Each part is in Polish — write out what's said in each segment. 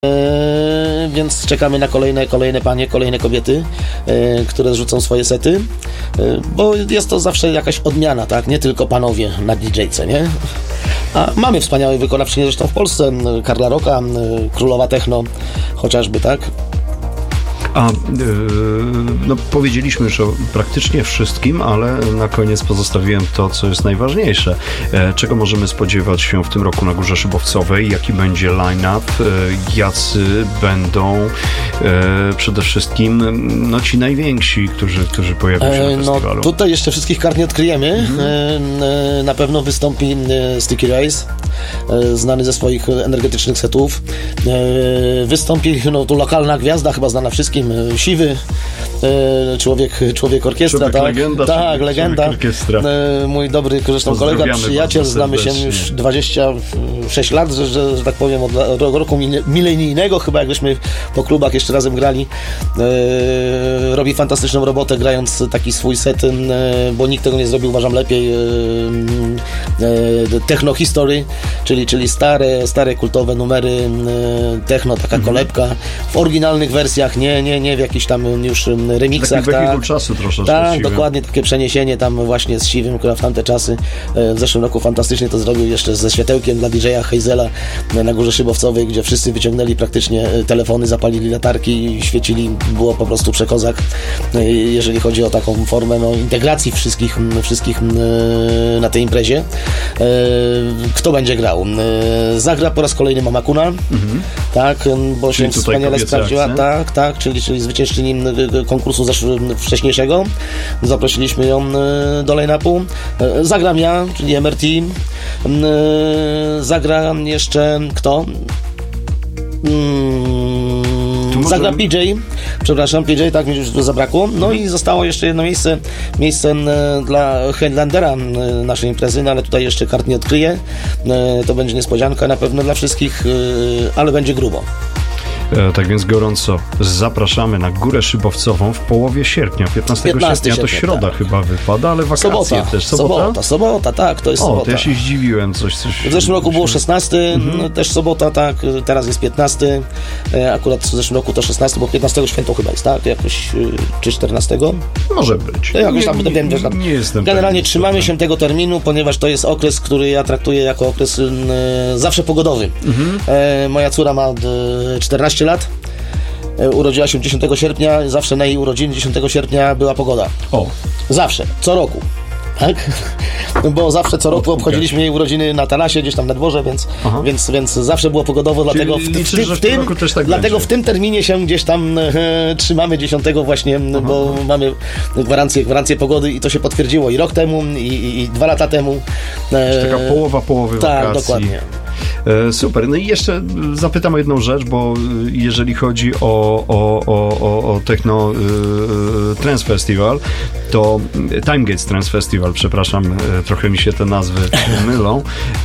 Więc czekamy na kolejne panie, kolejne kobiety, które zrzucą swoje sety, bo jest to zawsze jakaś odmiana, tak? Nie tylko panowie na DJ-ce, nie? A mamy wspaniałych wykonawczynie zresztą w Polsce, Carla Rocka, królowa techno chociażby, tak? No powiedzieliśmy już o praktycznie wszystkim, ale na koniec pozostawiłem to, co jest najważniejsze. Czego możemy spodziewać się w tym roku na Górze Szybowcowej? Jaki będzie line-up? Jacy będą przede wszystkim ci najwięksi, którzy pojawią się na festiwalu? No tutaj jeszcze wszystkich kart nie odkryjemy. Na pewno wystąpi Sticky Race, znany ze swoich energetycznych setów. Wystąpi tu lokalna gwiazda, chyba znana wszystkim, Siwy, człowiek orkiestra, tak? Legenda, tak, legenda. Orkiestra. Mój dobry zresztą kolega, przyjaciel, znamy się już 26 lat, że tak powiem, od roku milenijnego, chyba jakbyśmy po klubach jeszcze razem grali. Robi fantastyczną robotę, grając taki swój set, bo nikt tego nie zrobił, uważam, lepiej. Techno History, czyli stare kultowe numery techno, taka kolebka w oryginalnych wersjach, nie w jakichś tam już remixach. Tak, czasu troszeczkę. Tak, dokładnie, takie przeniesienie tam właśnie z Siwym, która w tamte czasy w zeszłym roku fantastycznie to zrobił, jeszcze ze światełkiem dla DJ-a Hazela na Górze Szybowcowej, gdzie wszyscy wyciągnęli praktycznie telefony, zapalili latarki i świecili, było po prostu przekozak, jeżeli chodzi o taką formę integracji wszystkich na tej imprezie. Kto będzie grał? Zagra po raz kolejny Mama Kuna, tak, bo się wspaniale sprawdziła, tak, czyli zwyciężczyni konkursu wcześniejszego. Zaprosiliśmy ją do line-upu. Zagram ja, czyli MRT. Zagra jeszcze kto? Zagra PJ, tak mi już zabrakło. No i zostało jeszcze jedno miejsce dla headlinera naszej imprezy, no ale tutaj jeszcze kart nie odkryję. To będzie niespodzianka na pewno dla wszystkich, ale będzie grubo. Tak więc gorąco zapraszamy na Górę Szybowcową w połowie sierpnia. 15 sierpnia to środa tak. Chyba wypada, ale wakacje też. Sobota, tak, to jest sobota. To ja się zdziwiłem. Coś w zeszłym roku było 16, też sobota, tak, teraz jest 15. Akurat w zeszłym roku to 16, bo 15 święto chyba jest, tak? Jakoś, czy 14? Może być. Jakoś tam, nie jestem generalnie pewien, trzymamy się tego terminu, ponieważ to jest okres, który ja traktuję jako okres zawsze pogodowy. Moja córa ma 14 lat. Urodziła się 10 sierpnia, zawsze na jej urodziny 10 sierpnia była pogoda. Zawsze, co roku. Tak? Bo zawsze co roku obchodziliśmy jej urodziny na tarasie, gdzieś tam na dworze, więc zawsze było pogodowo, dlatego w tym terminie się gdzieś tam trzymamy 10 właśnie, bo mamy gwarancję pogody i to się potwierdziło i rok temu, i 2 lata temu. Taka połowy tak, wakacji. Dokładnie. Super. No i jeszcze zapytam o jedną rzecz, bo jeżeli chodzi o Techno Trance Festival, to Time Gates Trance Festival, przepraszam, trochę mi się te nazwy mylą.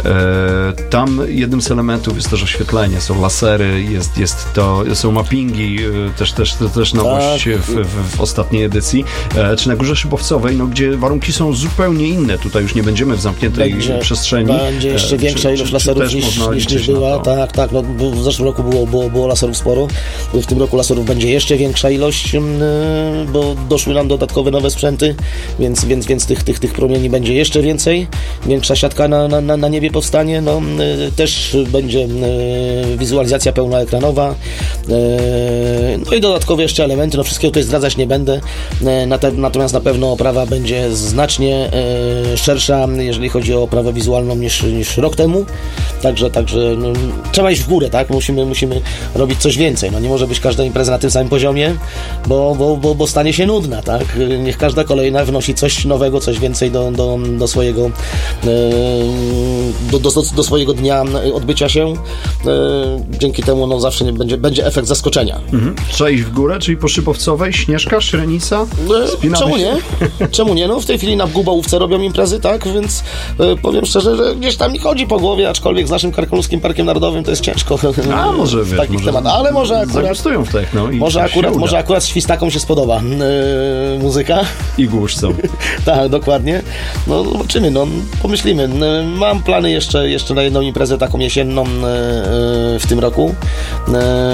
Tam jednym z elementów jest też oświetlenie, są lasery, są mappingi, też nowość w ostatniej edycji. Czy na Górze Szybowcowej, gdzie warunki są zupełnie inne, tutaj już nie będziemy w zamkniętej przestrzeni. Będzie jeszcze większa ilość laserów niż była. Tak. W zeszłym roku było laserów sporo. W tym roku laserów będzie jeszcze większa ilość, bo doszły nam dodatkowe nowe sprzęty, więc tych promieni będzie jeszcze więcej. Większa siatka na niebie powstanie. Też będzie wizualizacja pełnoekranowa. No i dodatkowe jeszcze elementy. Wszystkiego tutaj zdradzać nie będę. Natomiast na pewno oprawa będzie znacznie szersza, jeżeli chodzi o oprawę wizualną niż rok temu. Także trzeba iść w górę, tak? Musimy robić coś więcej. Nie może być każda impreza na tym samym poziomie, bo stanie się nudna, tak? Niech każda kolejna wnosi coś nowego, coś więcej do swojego do swojego dnia odbycia się. Dzięki temu zawsze będzie efekt zaskoczenia. Trzeba iść w górę, czyli po Szybowcowej, Śnieżka, Szrenica? Czemu nie? W tej chwili na Gubałówce robią imprezy, tak? Więc powiem szczerze, że gdzieś tam mi chodzi po głowie, aczkolwiek naszym Karkonoskim Parkiem Narodowym to jest ciężko. A może wiesz, takich tematach, ale może akurat zagustują w techno i może akurat świstakom się spodoba muzyka. I głuszcom. Tak, dokładnie. No zobaczymy, pomyślimy. Mam plany jeszcze na jedną imprezę taką jesienną w tym roku.